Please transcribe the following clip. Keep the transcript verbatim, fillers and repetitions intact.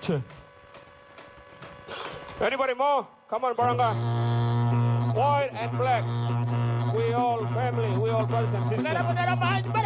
Anybody more? Come on, Baranga. White and black. We all family. We all brothers and sisters.